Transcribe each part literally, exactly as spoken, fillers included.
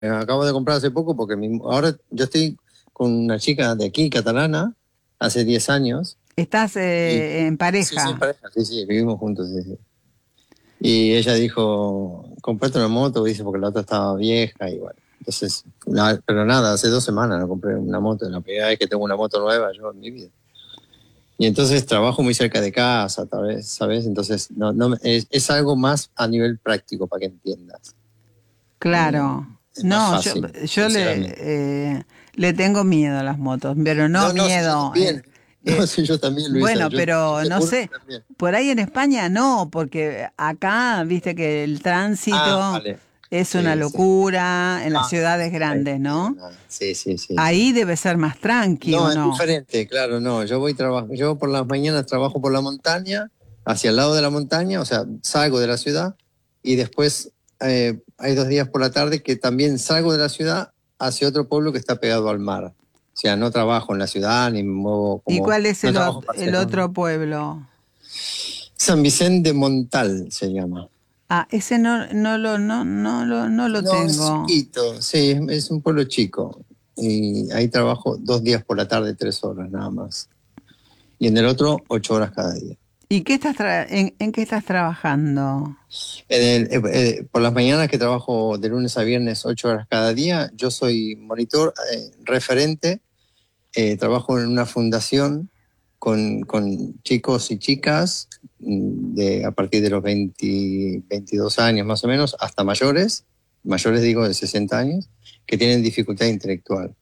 acabo de comprar hace poco porque mi- ahora yo estoy con una chica de aquí, catalana, hace diez años. ¿Estás Y eh, en sí, sí, en pareja? pareja, sí, sí, vivimos juntos. Sí, sí. Y ella dijo, comprate una moto, dice, porque la otra estaba vieja y bueno. Entonces, la- pero nada, hace dos semanas no compré una moto, la primera vez que tengo una moto nueva yo en mi vida. Y entonces trabajo muy cerca de casa, tal vez, ¿sabes? Entonces, no, no, me- es, es algo más a nivel práctico, para que entiendas. Eh, Claro. es más No, yo, fácil, yo le, sinceramente. eh, le tengo miedo a las motos, pero no No, no, sí, yo miedo. eh, también. No, eh, sí, yo también, Luisa. bueno, Yo, yo pero te no juro que sé, también. por ahí en España no, porque acá, viste que el Ah, tránsito vale. es una Sí, sí. locura en las Ah, ciudades ahí no grandes, te digo ¿no? nada. Sí, sí, sí, sí. Ahí debe ser más tranqui, ¿o No, es no? diferente, claro, no. Yo voy trabajo, yo por las mañanas trabajo por la montaña, hacia el lado de la montaña, o sea, salgo de la ciudad y después eh, hay dos días por la tarde que también salgo de la ciudad hacia otro pueblo que está pegado al mar. O sea, no trabajo en la ciudad ni me muevo ¿Y como, cuál es no el, trabajo ot- el parcial. otro pueblo? San Vicente de Montal se llama. Ah, ese no, no lo, no, no lo, no lo No, es tengo. chiquito, sí, es, es un pueblo chico. Y ahí trabajo dos días por la tarde, tres horas nada más. Y en el otro, ocho horas cada día. ¿Y qué estás tra- en, en qué estás trabajando? En el- eh, eh, por las mañanas que trabajo de lunes a viernes, ocho horas cada día, yo soy monitor, eh, referente, eh, trabajo en una fundación con, con chicos y chicas mm, de, a partir de los veinte, veintidós años más o menos, hasta mayores, mayores digo de sesenta años, que tienen dificultad intelectual.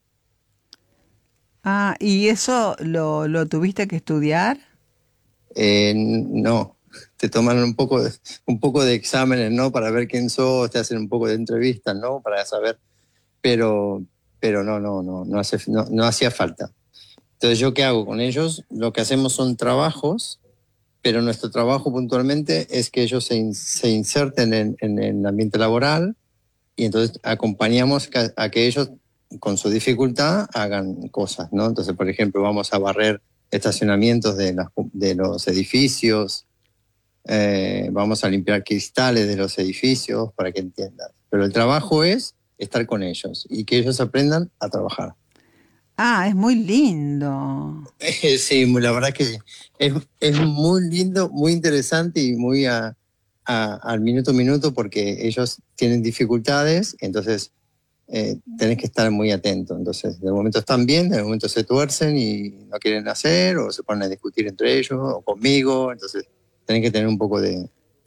Ah, ¿y eso lo, lo tuviste que estudiar? Eh, no, te toman un poco, de, un poco de exámenes, ¿no? Para ver quién sos, te hacen un poco de entrevistas, ¿no? Para saber, pero, pero no, no, no, no, hace, no, no hacía falta. Entonces, ¿yo qué hago con ellos? Lo que hacemos son trabajos, pero nuestro trabajo puntualmente es que ellos se, in, se inserten en, en, en el ambiente laboral y entonces acompañamos a, a que ellos con su dificultad hagan cosas, ¿no? Entonces, por ejemplo, vamos a barrer estacionamientos de, las, de los edificios, eh, vamos a limpiar cristales de los edificios para que entiendan. Pero el trabajo es estar con ellos y que ellos aprendan a trabajar. Ah, es muy lindo. Sí, la verdad que es, es muy lindo, muy interesante y muy a, a, al minuto a minuto porque ellos tienen dificultades, entonces eh, tenés que estar muy atento. Entonces, de momento están bien, de momento se tuercen y no quieren hacer o se ponen a discutir entre ellos o conmigo, entonces tenés que tener un poco de,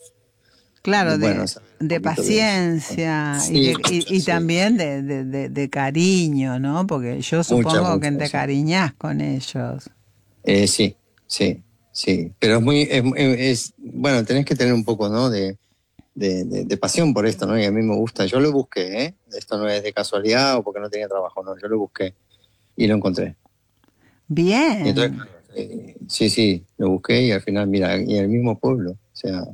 de Claro, bueno, de, saber un de poquito de eso. paciencia y, Sí, de, y, y sí, también de, de, de, de cariño, ¿no? Porque yo mucha, supongo que mucha, te sí. cariñás con ellos. Eh, sí, sí, sí, pero es muy, es, es- bueno, tenés que tener un poco, ¿no? De, de, de, de pasión por esto, ¿no? Y a mí me gusta, yo lo busqué, ¿eh? Esto no es de casualidad o porque no tenía trabajo, no, yo lo busqué y lo encontré. Y entonces, Bien. claro, eh, sí, sí, lo busqué y al final, mira, y en el mismo pueblo, o sea,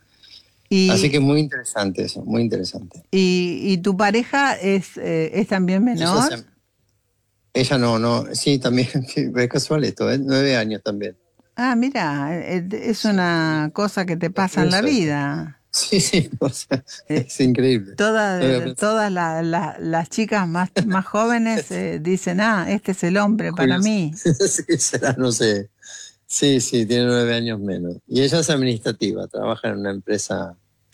así ¿Y, que muy interesante eso, muy interesante. y, y tu pareja es, eh, es también Ella, menor? se- ella no, no, sí, también, sí, es casual esto, ¿eh? Nueve años también. Ah, mira, eh, es Sí, tuvi- una cosa que te hemos pasa tenido en la suerte. vida. Sí, sí, o sea, Eh, es increíble. No había todas pensado. todas la- la- las chicas más, más jóvenes eh, dicen, ah, este es el hombre para Curioso. mí. Sí, será, no sé. Sí, sí, tiene nueve años menos. Y ella es administrativa, trabaja en una empresa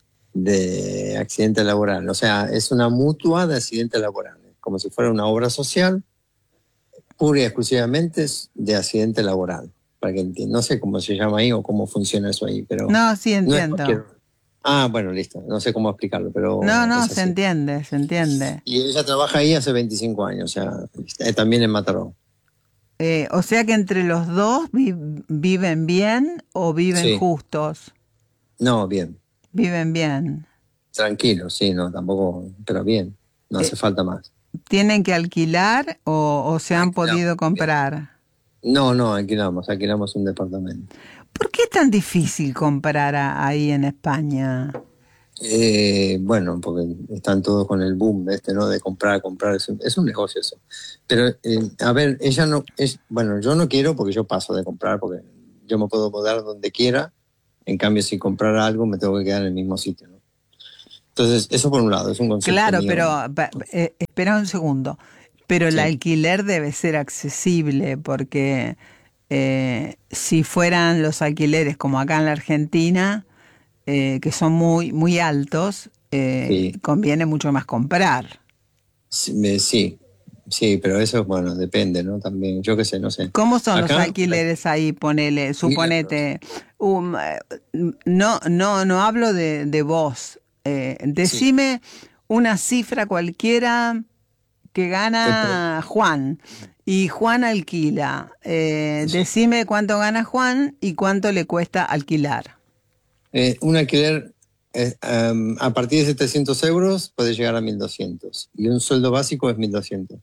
de accidente laboral. O sea, es una mutua de accidente laboral, como si fuera una obra social, pura y exclusivamente es de accidente laboral. Para que entiendan. No sé cómo se llama ahí o cómo funciona eso ahí, pero No, sí no es cualquier. entiendo. Ah, bueno, listo. No sé cómo explicarlo, No, pero no, es se así. entiende, se entiende. Y ella trabaja ahí hace veinticinco años, o sea, está- también en Mataró. Eh, o sea que entre los dos vi- viven bien o viven Sí. justos. No, bien. Viven bien. Tranquilo, sí, no, tampoco, pero bien. No Eh, hace falta más. ¿tienen que alquilar o, o se han Alquilamos, podido alquilamos. comprar? No, no, alquilamos, alquilamos un departamento. ¿Por qué es tan difícil comprar a- ahí en España? Eh, bueno, porque están todos con el boom este, ¿no? De comprar, comprar, es un, es un negocio eso. Pero, eh, a ver, ella no, es, bueno, yo no quiero porque yo paso de comprar, porque yo me puedo mudar donde quiera, en cambio si comprar algo me tengo que quedar en el mismo sitio, ¿no? Entonces, eso por un lado, es un concepto Claro, mío. pero pa- eh, espera un segundo. Pero el Sí, alquiler debe ser accesible porque eh, si fueran los alquileres como acá en la Argentina, eh, que son muy, muy altos, eh, sí, conviene mucho más comprar. sí, me- sí, sí, pero eso, bueno, depende, ¿no? También, yo qué sé, no sé. ¿Cómo son los Acá, alquileres ahí? Ponele, mil euros. suponete, um, eh, no, no, no hablo de, de vos. Eh, Sí. decime una cifra cualquiera que El pro- gana Juan y Juan alquila. Eh, sí. decime cuánto gana Juan y cuánto le cuesta alquilar. Eh, un alquiler eh, em, a partir de setecientos euros puede llegar a mil doscientos y un sueldo básico es mil doscientos.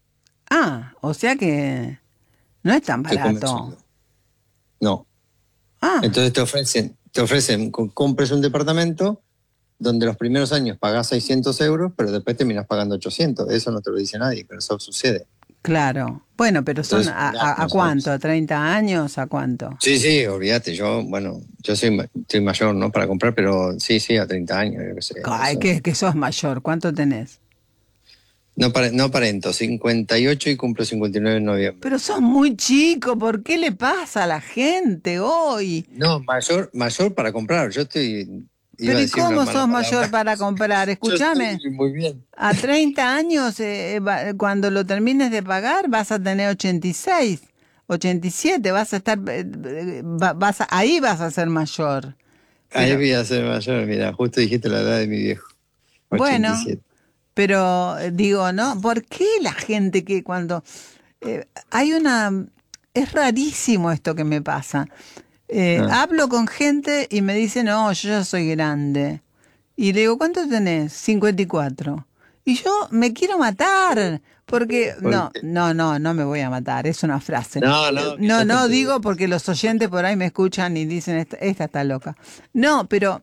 Ah, o sea que no es tan Te come el barato. sueldo. No. Ah, Entonces te ofrecen, te ofrecen, co- compres un departamento donde los primeros años pagás seiscientos euros, pero después terminas pagando ochocientos. Eso no te lo dice nadie, pero eso sucede. claro. Bueno, pero son Entonces, a, mirá, a- ¿a no sabes. cuánto? ¿A treinta años? ¿A cuánto? Sí, sí, olvídate. Yo, bueno, yo soy, ma- soy mayor, ¿no? Para comprar, pero sí, sí, a treinta años, yo qué sé. Ay, Eso. que, que sos mayor. ¿Cuánto tenés? No, pare- no aparento, cincuenta y ocho y cumplo cincuenta y nueve en noviembre. Pero sos muy chico. ¿Por qué le pasa a la gente hoy? No, mayor, mayor para comprar. Yo estoy, iba Pero a ¿y decir una cómo mala sos mayor palabra. para comprar? Yo Escúchame. estoy muy bien. A treinta años, eh, va- cuando lo termines de pagar, vas a tener ochenta y seis, ochenta y siete, vas a estar, eh, eh, va- vas a- ahí vas a ser mayor. Ahí Pero voy a ser mayor, mira, justo dijiste la edad de mi viejo, bueno, ochenta y siete. pero eh, digo, ¿no? ¿Por qué la gente que cuando eh, hay una... Es rarísimo esto que me pasa. Eh, Ah, hablo con gente y me dice, no, yo ya soy grande. Y le digo, ¿cuánto tenés? cincuenta y cuatro. Y yo me quiero matar, porque no, porque, no, no, no me voy a matar, es una frase. no, Eh, no, que No, ya te no entendí. digo porque los oyentes por ahí me escuchan y dicen, esta, esta está loca. No, pero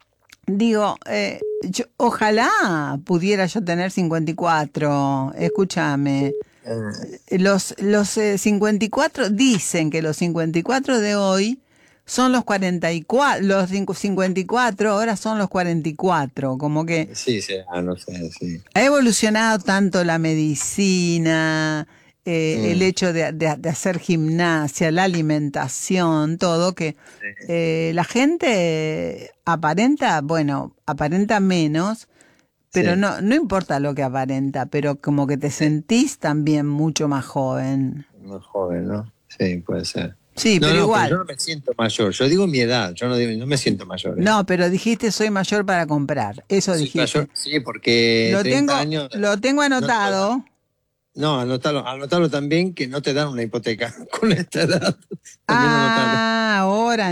digo, eh, yo, ojalá pudiera yo tener cincuenta y cuatro, escúchame. Ah, Los, los eh, cincuenta y cuatro dicen que los cincuenta y cuatro de hoy son los cuarenta y cuatro, los cincu- cincuenta y cuatro ahora son los cuarenta y cuatro, como que sí, sí, ah, no sé, sí. ha evolucionado tanto la medicina, eh, el Mm, hecho de, de- de hacer gimnasia, la alimentación, todo, que sí, eh, la gente aparenta, bueno, aparenta menos, pero sí, no, no importa lo que aparenta, pero como que te sí. sentís también mucho más joven. Más joven, ¿no? Sí, puede ser. Sí, No, pero no, pero yo igual. no me siento mayor. Yo digo mi edad, yo no, digo, no me siento mayor, ¿eh? No, pero dijiste soy mayor para comprar. Eso Soy dijiste. mayor, sí, porque Lo treinta tengo, años lo tengo no te lo dan. anotado. No, anotalo, anotalo también que no te dan una hipoteca con esta edad. También anotalo. Ah, ahora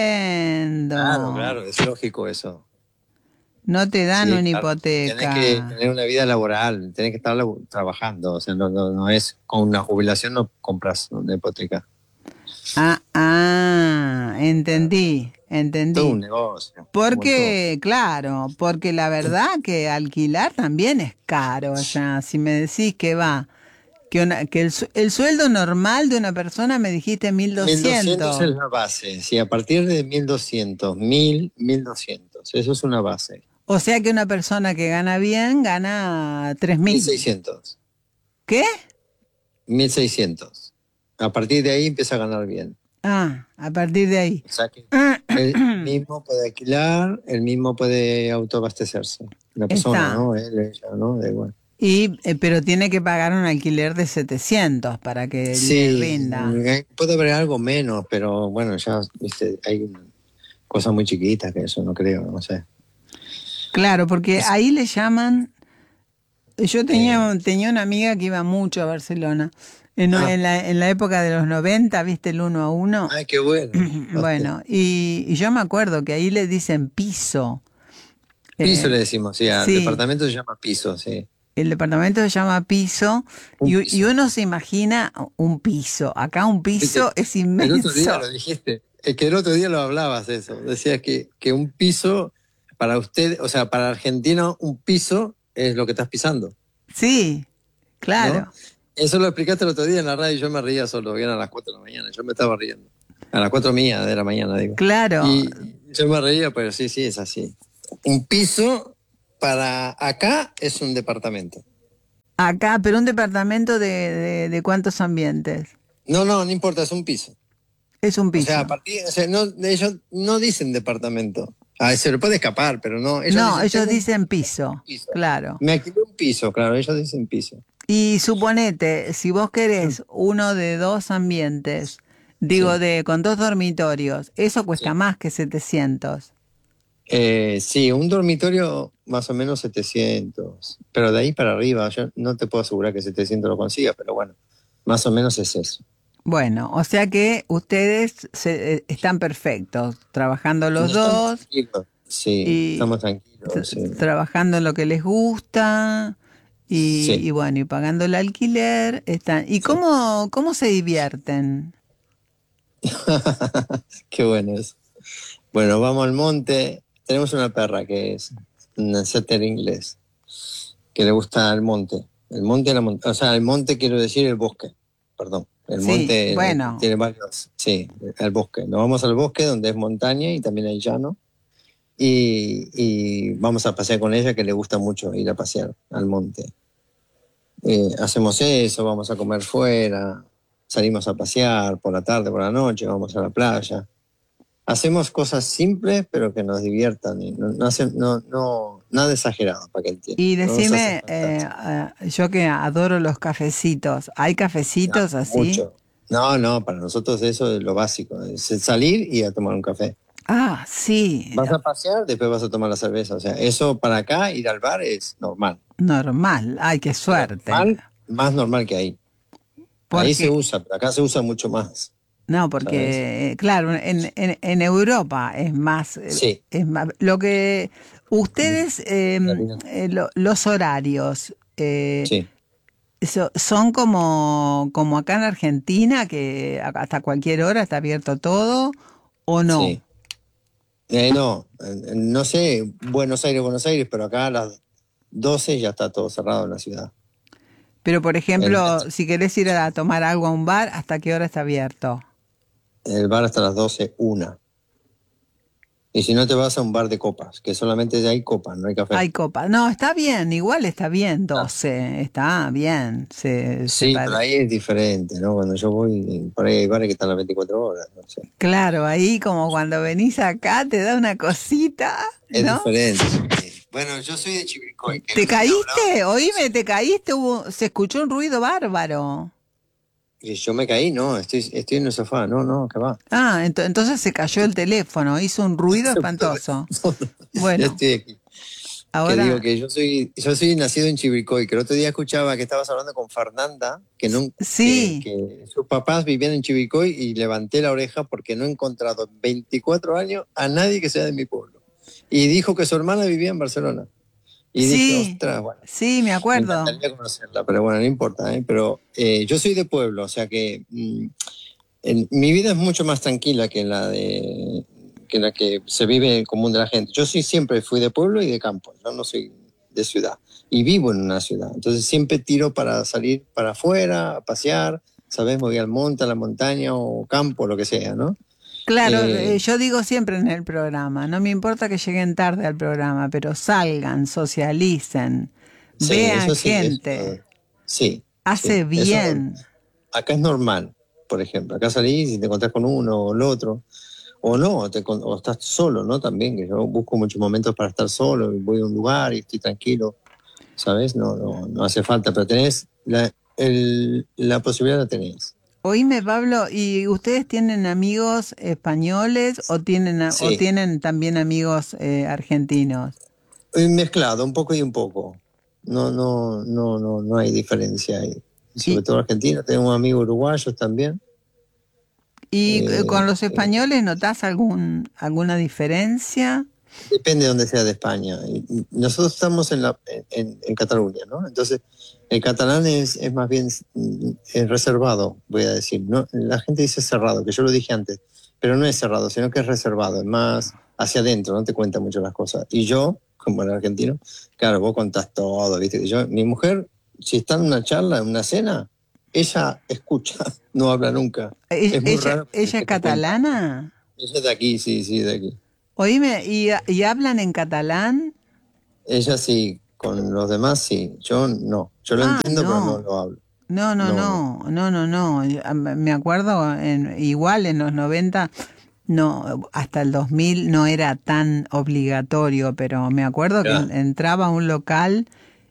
Claro, entiendo. claro, es lógico eso. No te dan Sí, una claro. Tenés que hipoteca. tener una vida laboral, tenés que estar labu- trabajando. O sea, no, no, no es con una jubilación no compras una hipoteca. Ah, ah, Claro. entendí, Todo entendí. un negocio, como todo. Porque, claro, porque la verdad que alquilar también es caro. O sea, si me decís que va, que, una, que el, su- el sueldo normal de una persona me dijiste mil Mil doscientos es doscientos. la base. Sí, a partir de mil doscientos, mil, mil doscientos. Eso es una base. O sea que una persona que gana bien gana tres Mil mil. seiscientos. ¿Qué? Mil seiscientos. A partir de ahí empieza a ganar bien. Ah, a partir de ahí. O sea que él mismo puede alquilar, él mismo puede autoabastecerse. La persona, Está. ¿no? Él, ella, ¿no? Da igual. Y, eh, pero tiene que pagar un alquiler de setecientos para que le Sí, rinda. eh, puede haber algo menos, pero bueno, ya, viste, hay cosas muy chiquitas que eso no creo, no sé. Claro, porque Es- ahí le llaman. Yo eh, tenía, tenía una amiga que iba mucho a Barcelona. En, ah, en la, en la época de los noventa, ¿viste el uno a uno? ay, qué bueno. Bueno, y, y yo me acuerdo que ahí le dicen piso. Piso Eh, le decimos, sí, al sí, departamento se llama piso, sí. el departamento se llama piso Un y, y piso. uno se imagina un piso. Acá un piso Viste, es el otro día inmenso. lo dijiste, es que el otro día lo hablabas eso, decías que, que un piso para usted, o sea, para argentino, un piso es lo que estás pisando, Sí, ¿no? claro, Eso lo explicaste el otro día en la radio y yo me reía solo, que eran las cuatro de la mañana, yo me estaba riendo. A las cuatro mía de la mañana, digo. claro. Y yo me reía, pero sí, sí, es así. Un piso para acá es un departamento. Acá, pero un departamento de, de, de ¿cuántos ambientes? No, no, no importa, es un piso. Es un O sea, a piso. partir, o sea, no, ellos no dicen departamento. Ah, se le puede escapar, pero no. Ellos No, dicen, ellos tengo un dicen un piso, piso. claro. Me alquilé un piso, claro, ellos dicen piso. Y suponete, si vos Mm. querés uno de dos ambientes, digo, Sí, de con dos dormitorios, eso cuesta sí. más que setecientos. Eh, sí, un dormitorio más o menos setecientos, pero de ahí para arriba, yo no te puedo asegurar que setecientos lo consiga, pero bueno, más o menos es eso. Bueno, o sea que ustedes se- eh, están perfectos, trabajando Y los estamos dos tranquilos, sí, y estamos tranquilos, t- sí. trabajando en lo que les gusta y, Sí, y bueno, y pagando el alquiler, están. ¿Y sí. cómo, cómo se divierten? Qué bueno eso. Bueno, vamos al monte. Tenemos una perra que es un setter inglés, que le gusta el monte. El monte, la mon- o sea, el monte quiero decir el bosque, perdón. El Sí, monte eh, bueno, tiene varios, sí, el bosque. Nos vamos al bosque donde es montaña y también hay llano. Y, y vamos a pasear con ella, que le gusta mucho ir a pasear al monte. Eh, hacemos eso, vamos a comer fuera, salimos a pasear por la tarde, por la noche, vamos a la playa. Hacemos cosas simples, pero que nos diviertan. Y no, no, hace- no, no- nada exagerado, para que entiendan. y No nos hace decime, falta eh, ah, yo que adoro los cafecitos, ¿hay nada, cafecitos así? mucho. No, no, para nosotros eso es lo básico. Es salir y a tomar un café. Ah, sí, Vas a pasear, después vas a tomar la cerveza. O sea, eso para acá, ir al bar es normal. normal, ay, qué suerte. Normal, más normal que ahí. Ahí se Porque, usa, pero acá se usa mucho más, no, ¿sabes? porque, eh, claro, en, en, en Europa es más, eh, Sí. es más, lo que ustedes, eh, eh, lo- los horarios, eh, Sí, so- son como, como acá en Argentina, que a- hasta cualquier hora está abierto todo, ¿o no? sí. Eh, no, eh, no sé, Buenos Aires, Buenos Aires, pero acá a las doce ya está todo cerrado en la ciudad. Pero, por El ejemplo, metro. si querés ir a tomar algo a un bar, ¿hasta qué hora está abierto? El bar hasta las doce una. Y si no te vas a un bar de copas, que solamente hay copas, no hay café. Hay copa. No, está bien, igual está bien, Ah, doce está bien. Se, se sí, pero pare- ahí es diferente, ¿no? Cuando yo voy, por ahí hay bares que están las veinticuatro horas, no sé. Claro, ahí como cuando venís acá te da una cosita, Es ¿no? diferente. Sí. Bueno, yo soy de Chivilcoy, que ¿Te no sé si he hablado caíste? de Oíme, eso. te caíste, hubo, se escuchó un ruido bárbaro. Y yo me caí, no, estoy, estoy en el sofá, no, no, ¿qué va? Ah, ento- entonces se cayó el teléfono, hizo un ruido espantoso. Ya Bueno, estoy aquí. Que digo ahora que yo soy, yo soy nacido en Chivilcoy, que el otro día escuchaba que estabas hablando con Fernanda, que, no, que, sí, que sus papás vivían en Chivilcoy y levanté la oreja porque no he encontrado en veinticuatro años a nadie que sea de mi pueblo. Y dijo que su hermana vivía en Barcelona. Y dije, sí, ostras, bueno, sí, me me acuerdo. encantaría conocerla, pero bueno, no importa, ¿eh? Pero eh, yo soy de pueblo, o sea que mm, en- mi vida es mucho más tranquila que la de que la que se vive en el común de la gente. Yo sí siempre fui de pueblo y de campo, yo no soy de ciudad y vivo en una ciudad. Entonces siempre tiro para salir para afuera, a pasear, ¿sabes? Me voy al monte, a la montaña o campo, lo que sea, ¿no? Claro, eh, Eh, yo digo siempre en el programa, no me importa que lleguen tarde al programa, pero salgan, socialicen, sí, vean eso sí, eso, gente, sí, hace sí, eso bien. acá es normal, por ejemplo. Acá salís y te encontrás con uno o el otro. O no, te, con- o estás solo, ¿no? También, que yo busco muchos momentos para estar solo, y voy a un lugar y estoy tranquilo, ¿sabes? No, no, no hace falta, pero tenés la, el- la posibilidad la tenés. Oíme, Pablo, ¿y ustedes tienen amigos españoles o tienen, a- o Sí, tienen también amigos eh, argentinos? y mezclado, un poco y un poco. No, no, no, no, no hay diferencia ahí. Sobre ¿Y, todo Argentina, tengo amigos uruguayos también. y eh, Eh, con los eh, españoles notás algún, alguna diferencia? Depende de dónde sea de España. Y- y nosotros estamos en, la, en, en Cataluña, ¿no? Entonces, el catalán es, es más bien mm, es reservado, voy a decir. ¿No? La gente dice cerrado, que yo lo dije antes, pero no es cerrado, sino que es reservado, es más hacia adentro, no te cuenta mucho las cosas. Y yo, como el argentino, claro, vos contás todo, ¿viste? Yo, mi mujer, si está en una charla, en una cena, ella escucha, no habla nunca. ¿Ella, Es muy ella, raro que, ella es que te cuenta. catalana? Ella es de aquí, sí, sí, de aquí. Oíme, ¿y, y hablan en catalán? ella sí, con los demás sí. Yo no. Yo lo Ah, entiendo, no. pero no lo hablo. No, no, no, no, no, no. no. Me acuerdo, en, igual en los noventa, no, hasta el dos mil no era tan obligatorio, pero me acuerdo que Ya. entraba a un local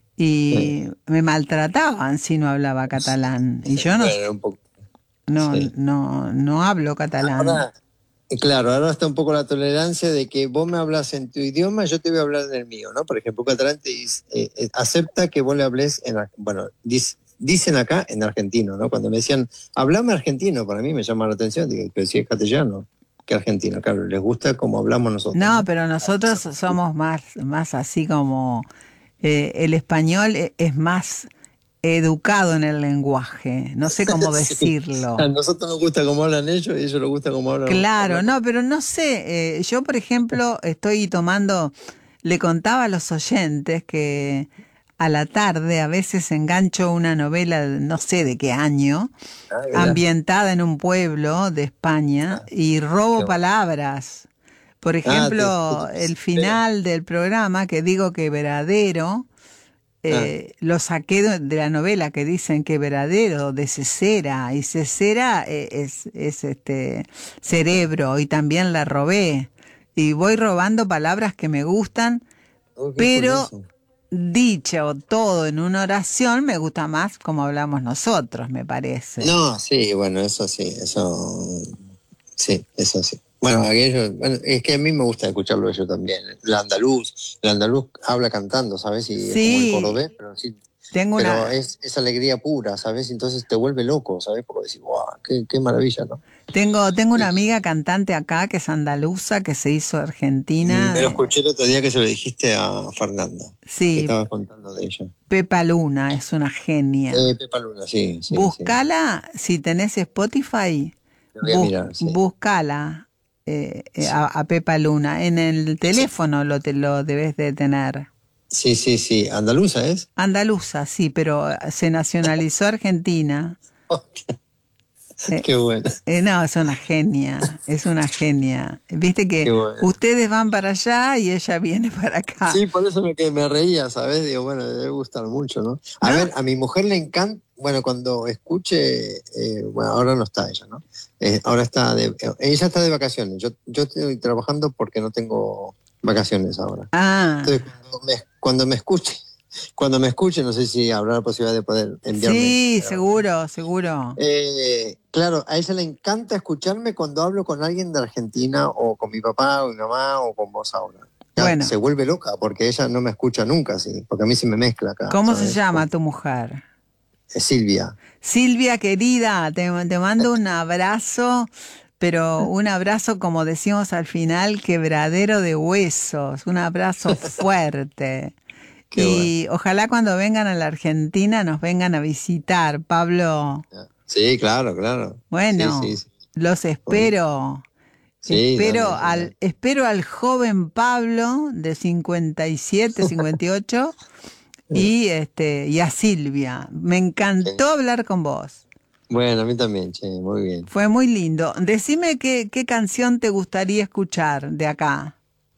y Sí. me maltrataban si no hablaba catalán. Y yo no, Bueno, un poco. no, Sí. no, no hablo catalán. Ahora, claro, ahora está un poco la tolerancia de que vos me hablas en tu idioma, yo te voy a hablar en el mío, ¿no? Por ejemplo, catalán te dice, eh, eh, acepta que vos le hables en, bueno, dice, dicen acá en argentino, ¿no? Cuando me decían, hablame argentino, para mí me llama la atención, digo, pero si es castellano, que argentino, claro, les gusta como hablamos nosotros, No, ¿no? pero nosotros somos más, más así como eh, el español e- es más educado en el lenguaje, no sé cómo Sí. decirlo. A nosotros nos gusta cómo hablan ellos y a ellos les gusta cómo hablan, Claro, hablamos. no, pero no sé, eh, yo por ejemplo estoy tomando, le contaba a los oyentes que a la tarde a veces engancho una novela, no sé de qué año, Ah, mirá. ambientada en un pueblo de España Ah, y robo qué bueno. palabras. Por Ah, te, ejemplo, el final del programa que digo que Veradero, ah, eh, lo saqué de de la novela que dicen que Veradero de Cesera, y Cesera eh, es, es este cerebro, y también la robé. Y voy robando palabras que me gustan, oh, qué pero curioso. dicho todo en una oración me gusta más como hablamos nosotros, me parece. No, sí, bueno, eso sí, eso sí, eso sí. Bueno, aquello, bueno, es que a mí me gusta escucharlo ellos también. El andaluz, el andaluz habla cantando, ¿sabes? Y es como el Sí, cordobés, pero sí, tengo pero una, es, es alegría pura, ¿sabes? Entonces te vuelve loco, ¿sabes? Porque decís, wow, qué, qué maravilla, ¿no? tengo, tengo una Y amiga cantante acá que es andaluza, que se hizo me argentina. lo eh, escuché el otro día que se lo dijiste a Fernanda, que sí, estabas contando de ella. Pepa Luna es una genia. Eh, Pepa Luna, sí, sí, sí. Búscala, si tenés Spotify, Lo voy a bus, mirar, sí. búscala eh, eh, a, Sí, a Pepa Luna. En el sí, teléfono lo, te, lo debes de tener. sí, sí, sí. ¿Andaluza es? Andaluza, sí, pero se nacionalizó argentina. Eh, Qué bueno, eh, no, es una genia, es una genia. Viste que qué bueno. ustedes van para allá y ella viene para acá. Sí, por eso me, que me reía, ¿sabes? Digo, bueno, debe gustar mucho, ¿no? A ¿No? ver, a mi mujer le encanta, bueno, cuando escuche, eh, bueno, ahora no está ella, ¿no? Eh, ahora está de, eh, ella está de vacaciones. Yo, yo estoy trabajando porque no tengo vacaciones ahora. Entonces, Ah, cuando me, cuando me escuche, cuando me escuche, no sé si habrá la posibilidad de poder enviarme sí, la grabación. seguro, seguro. Eh, claro, a ella le encanta escucharme cuando hablo con alguien de Argentina o con mi papá o mi mamá o con vos ahora. Ya, Bueno, se vuelve loca porque ella no me escucha nunca, sí, porque a mí se me mezcla acá, ¿cómo se ¿sabes? llama Como- tu mujer? es Silvia. Silvia, querida, te, te mando un abrazo, pero un abrazo, como decimos al final, quebradero de huesos, un abrazo fuerte. Qué bueno. Y ojalá cuando vengan a la Argentina nos vengan a visitar, Pablo. Sí, claro, claro. Sí, sí, Bueno, sí. los Bueno, espero. sí, Espero dale, al, dale. espero al joven Pablo de cincuenta y siete, cincuenta y ocho y este y a Silvia. Me Sí. encantó hablar con vos. Bueno, a mí también, che, muy bien. Fue muy lindo. Decime qué, qué canción te gustaría escuchar de acá.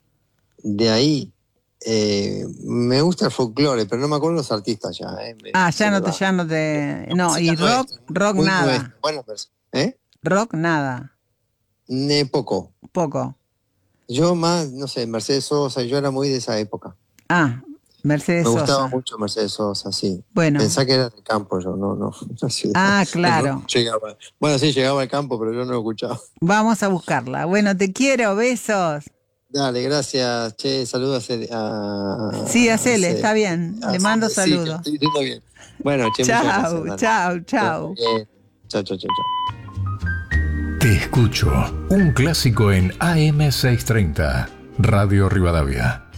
De ahí, eh, me gusta el folclore, pero no me acuerdo los artistas ya, eh, me- Ah, se ya me no te, va. ya no te. No, Música y rock, nuestra, muy, rock muy nada. nuestra. Bueno, pues, ¿eh? Rock nada. Ne poco. Poco. Yo más, no sé, Mercedes Sosa, yo era muy de esa época. Ah, Mercedes Me gustaba Sosa. mucho Mercedes Sosa, sí. Bueno. Pensá que era del campo yo, no, no, no, ciudad. Ah, No, no claro. llegaba. Bueno, sí, llegaba al campo, pero yo no lo escuchaba. Vamos a buscarla. Bueno, te quiero. Besos. Dale, gracias, che, saludos a, Sí, a, a, hacele, está bien. a Le mando Cecilia, saludos. estoy diciendo bien. Bueno, che, muchas gracias, Chao, dale. chao, Que vaya chao. bien. Chao, chao, chao, chao. Te escucho, un clásico en A M seiscientos treinta, Radio Rivadavia.